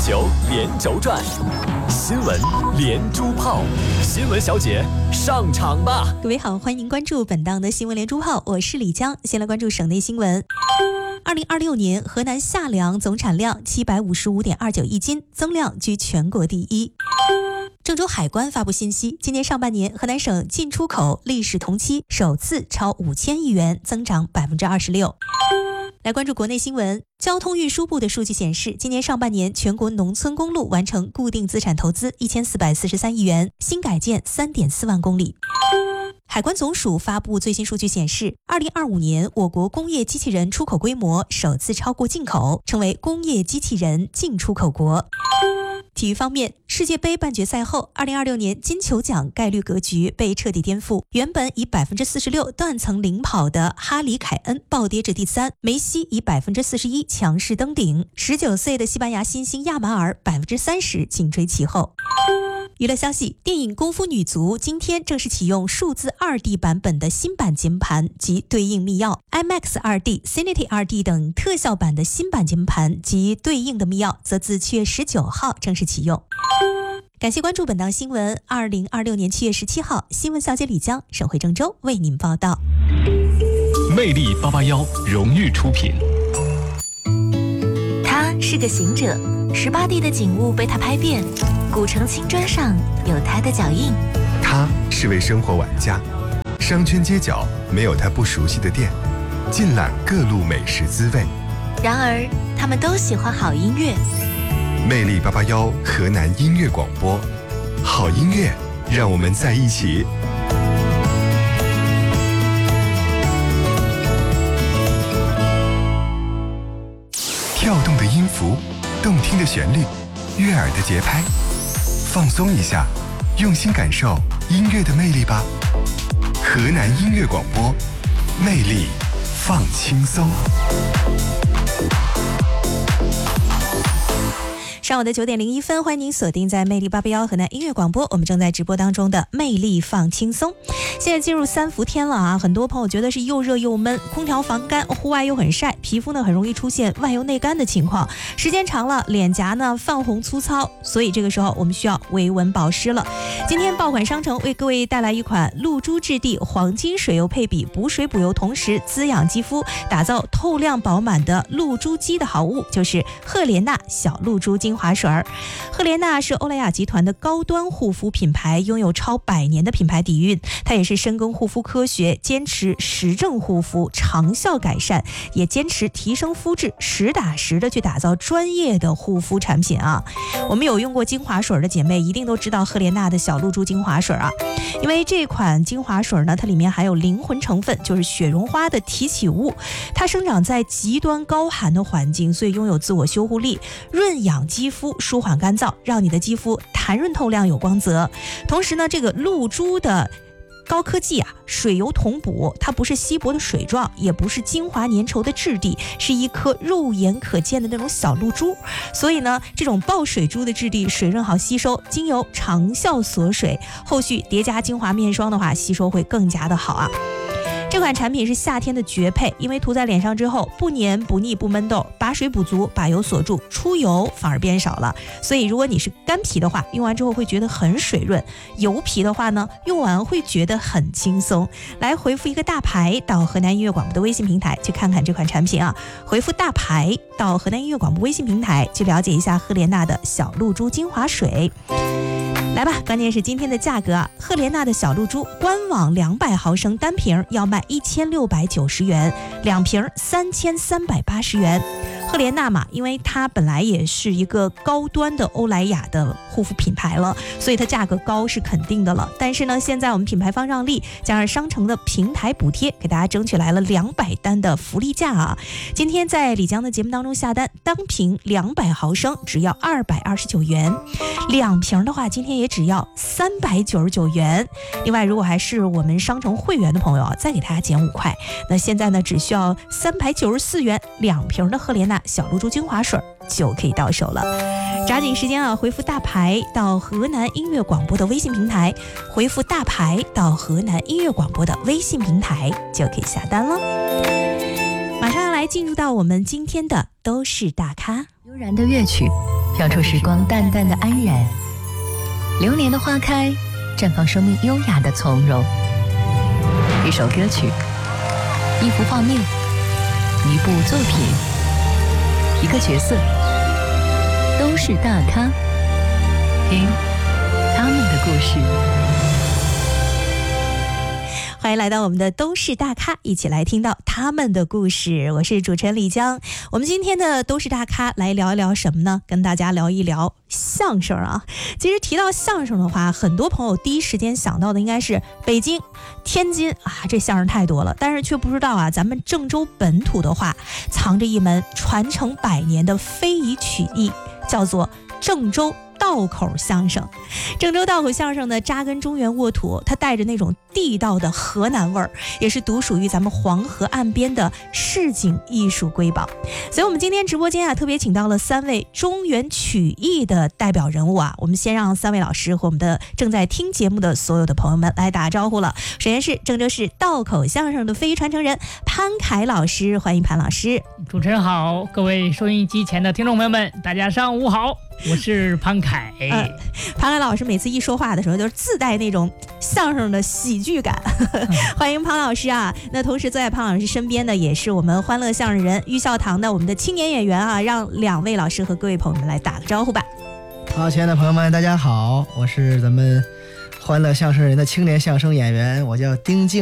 球连轴转，新闻连珠炮，新闻小姐上场吧！ 各位好，欢迎关注本档的新闻连珠炮，我是李江。先来关注省内新闻。2026年河南夏粮总产量755.29亿斤，增量居全国第一。郑州海关发布信息，今年上半年河南省进出口历史同期首次超5000亿元，增长26%。来关注国内新闻，交通运输部的数据显示，今年上半年全国农村公路完成固定资产投资1443亿元，新改建3.4万公里。海关总署发布最新数据显示，2025年我国工业机器人出口规模首次超过进口，成为工业机器人净出口国。体育方面，世界杯半决赛后，2026年金球奖概率格局被彻底颠覆。原本以46%断层领跑的哈里凯恩暴跌至第3，梅西以41%强势登顶，19岁的西班牙新星亚马尔30%紧追其后。娱乐消息，电影《功夫女足》今天正式启用数字 2D 版本的新版键盘及对应密钥 ，IMAX 2D、Cinity 2D 等特效版的新版键盘及对应的密钥则自7月19号正式启用。感谢关注本档新闻。2026年7月17号，新闻小姐李江、省会郑州为您报道。 魅力881荣誉出品。 他是个行者，18地的景物被他拍遍，古城青砖上有他的脚印。 他是位生活玩家，商圈街角没有他不熟悉的店，尽览各路美食滋味。 然而他们都喜欢好音乐。 魅力881河南音乐广播，好音乐让我们在一起。跳动的音符，动听的旋律，悦耳的节拍，放松一下，用心感受音乐的魅力吧。河南音乐广播，魅力放轻松。 上午的9点01分，欢迎您锁定在魅力881河南音乐广播，我们正在直播当中的魅力放轻松。现在进入3伏天了啊，很多朋友觉得是又热又闷，空调房干，户外又很晒，皮肤呢很容易出现外油内干的情况，时间长了脸颊呢泛红粗糙，所以这个时候我们需要维稳保湿了。今天爆款商城为各位带来一款露珠质地黄金水油配比，补水补油同时滋养肌肤，打造透亮饱满的露珠肌的好物，就是赫莲娜小露珠精华水。赫莲娜是欧莱雅集团的高端护肤品牌，拥有超100年的品牌底蕴，它也是深耕护肤科学，坚持实证护肤，长效改善，也坚持提升肤质，实打实的去打造专业的护肤产品啊。我们有用过精华水的姐妹一定都知道赫莲娜的小露珠精华水啊，因为这款精华水呢，它里面含有灵魂成分，就是雪绒花的提起物，它生长在极端高寒的环境，所以拥有自我修护力，润养肌肤，舒缓干燥，让你的肌肤弹润透亮有光泽。同时呢，这个露珠的高科技啊，水油同补，它不是稀薄的水状，也不是精华粘稠的质地，是一颗肉眼可见的那种小露珠。所以呢，这种爆水珠的质地水润好吸收，精油长效锁水，后续叠加精华面霜的话，吸收会更加的好啊。这款产品是夏天的绝配，因为涂在脸上之后不黏不腻不闷痘，把水补足，把油锁住，出油反而变少了。所以如果你是干皮的话，用完之后会觉得很水润；油皮的话呢，用完会觉得很轻松。来回复一个大牌到河南音乐广播的微信平台去看看这款产品啊，回复大牌到河南音乐广播微信平台去了解一下赫莲娜的小露珠精华水。来吧，关键是今天的价格啊，赫莲娜的小露珠官网200毫升单瓶要卖1690元，2瓶3380元。赫莲娜嘛，因为它本来也是一个高端的欧莱雅的护肤品牌了，所以它价格高是肯定的了。但是呢，现在我们品牌方让利，加上商城的平台补贴，给大家争取来了200单的福利价啊！今天在李江的节目当中下单，单瓶200毫升只要229元，2瓶的话今天也只要399元。另外，如果还是我们商城会员的朋友啊，再给大家减5块。那现在呢，只需要394元2瓶的赫莲娜小露珠精华水就可以到手了。抓紧时间啊，回复大牌到河南音乐广播的微信平台，回复大牌到河南音乐广播的微信平台就可以下单了。马上要来进入到我们今天的都是大咖。 悠然的乐曲， 飘出时光淡淡的安然。流年的花开，绽放生命优雅的从容。一首歌曲，一幅画面，一部作品，一个角色，都是大咖，听他们的故事。 欢迎来到我们的都是大咖，一起来听到他们的故事。我是主持人李江。我们今天的都是大咖来聊一聊什么呢？跟大家聊一聊相声啊。其实提到相声的话，很多朋友第一时间想到的应该是北京、天津啊，这相声太多了，但是却不知道啊，咱们郑州本土的话，藏着一门传承100年的非遗曲艺，叫做郑州道口相声。郑州道口相声呢，扎根中原沃土，它带着那种地道的河南味儿，也是独属于咱们黄河岸边的市井艺术瑰宝。所以我们今天直播间啊，特别请到了3位中原曲艺的代表人物啊。我们先让3位老师和我们的正在听节目的所有的朋友们来打招呼了。首先是郑州市道口相声的非遗传承人潘凯老师，欢迎潘老师。 主持人好，各位收音机前的听众朋友们，大家上午好，我是潘凯。 潘凯老师每次一说话的时候，就是自带那种相声的喜剧感。欢迎潘老师啊！那同时坐在潘老师身边的也是我们欢乐相声人玉笑堂的我们的青年演员啊，让2位老师和各位朋友们来打个招呼吧。 好，亲爱的朋友们，大家好，我是咱们欢乐相声人的青年相声演员，我叫丁静。